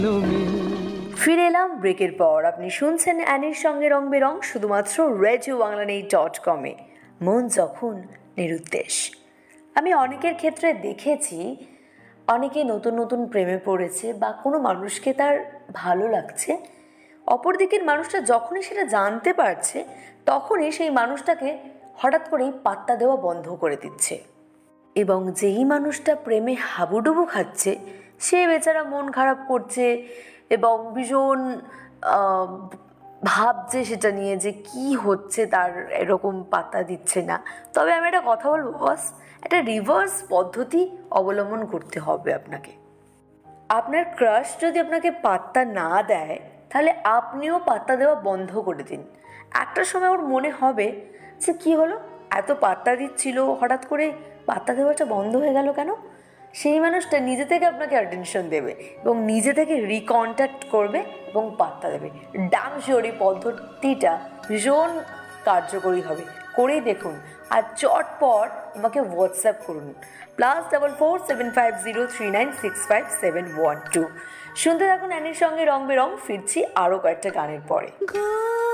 ফিরে এলাম ব্রেকের পর। আপনি শুনছেন অ্যানির সঙ্গে রং বেরং, শুধুমাত্র রেডিও বাংলা.com-এ। মন যখন নিরুদ্দেশ। আমি অনেকের ক্ষেত্রে দেখেছি, অনেকে নতুন নতুন প্রেমে পড়েছে বা কোনো মানুষকে তার ভালো লাগছে, অপর দিকের মানুষটা যখনই সেটা জানতে পারছে তখনই সেই মানুষটাকে হঠাৎ করেই পাত্তা দেওয়া বন্ধ করে দিচ্ছে। এবং যেই মানুষটা প্রেমে হাবুডুবু খাচ্ছে সে বেচারা মন খারাপ করছে এবং ভীষণ ভাবছে সেটা নিয়ে যে কি হচ্ছে, তার এরকম পাত্তা দিচ্ছে না। তবে আমি একটা কথা বলবো বস, একটা রিভার্স পদ্ধতি অবলম্বন করতে হবে আপনাকে। আপনার ক্রাশ যদি আপনাকে পাত্তা না দেয় তাহলে আপনিও পাত্তা দেওয়া বন্ধ করে দিন। একটা সময় ওর মনে হবে যে কী হলো, এত পাত্তা দিচ্ছিল, হঠাৎ করে পাত্তা দেওয়াটা বন্ধ হয়ে গেল কেন। সেই মানুষটা নিজে থেকে আপনাকে অ্যাটেনশন দেবে এবং নিজে থেকে রিকন্ট্যাক্ট করবে এবং পাত্তা দেবে। ডাম শিওর এই পদ্ধতিটা ভীষণ কার্যকরী হবে, করেই দেখুন। আর চটপট আমাকে হোয়াটসঅ্যাপ করুন +447503965712। শুনতে থাকুন অ্যানির সঙ্গে রং বেরং। ফিরছি আরও কয়েকটা গানের পরে।